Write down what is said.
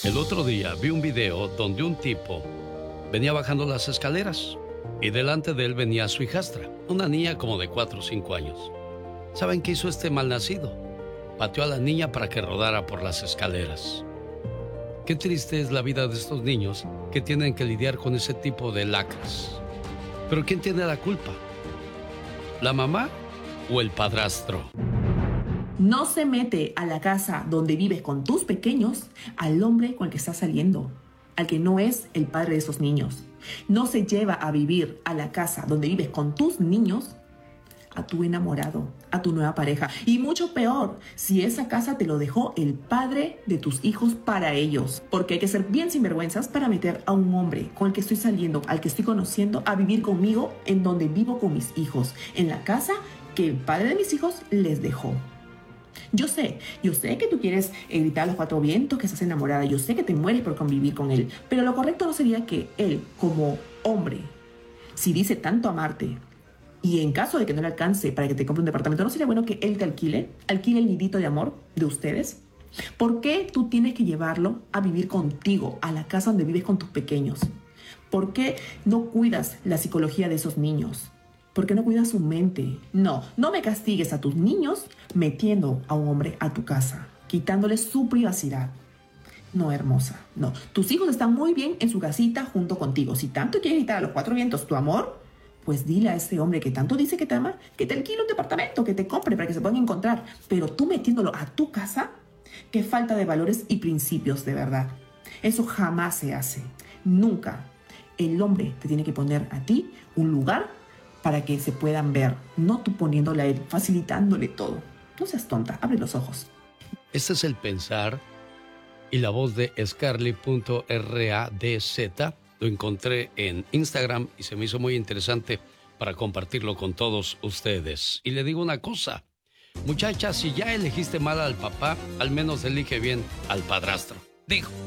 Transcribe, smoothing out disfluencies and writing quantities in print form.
El otro día vi un video donde un tipo venía bajando las escaleras y delante de él venía su hijastra, una niña como de 4 o 5 años. ¿Saben qué hizo este malnacido? Pateó a la niña para que rodara por las escaleras. Qué triste es la vida de estos niños que tienen que lidiar con ese tipo de lacras. Pero ¿quién tiene la culpa? ¿La mamá o el padrastro? No se mete a la casa donde vives con tus pequeños al hombre con el que estás saliendo, al que no es el padre de esos niños. No se lleva a vivir a la casa donde vives con tus niños a tu enamorado, a tu nueva pareja. Y mucho peor, si esa casa te lo dejó el padre de tus hijos para ellos. Porque hay que ser bien sinvergüenzas para meter a un hombre con el que estoy saliendo, al que estoy conociendo, a vivir conmigo en donde vivo con mis hijos, en la casa que el padre de mis hijos les dejó. Yo sé que tú quieres gritar a los 4 vientos, que estás enamorada, yo sé que te mueres por convivir con él, pero lo correcto no sería que él, como hombre, si dice tanto amarte, y en caso de que no le alcance para que te compre un departamento, ¿no sería bueno que él te alquile el nidito de amor de ustedes? ¿Por qué tú tienes que llevarlo a vivir contigo, a la casa donde vives con tus pequeños? ¿Por qué no cuidas la psicología de esos niños? ¿Por qué no cuidas su mente? No me castigues a tus niños metiendo a un hombre a tu casa, quitándoles su privacidad. No, hermosa, no. Tus hijos están muy bien en su casita junto contigo. Si tanto quieres gritar a los 4 vientos tu amor, pues dile a ese hombre que tanto dice que te ama, que te alquile un departamento, que te compre para que se puedan encontrar. Pero tú metiéndolo a tu casa, qué falta de valores y principios de verdad. Eso jamás se hace. Nunca. El hombre te tiene que poner a ti un lugar para que se puedan ver, no tú poniéndole a él, facilitándole todo. No seas tonta, abre los ojos. Este es el pensar y la voz de Scarly.radz. Lo encontré en Instagram y se me hizo muy interesante para compartirlo con todos ustedes. Y le digo una cosa, muchacha, si ya elegiste mal al papá, al menos elige bien al padrastro. Dijo.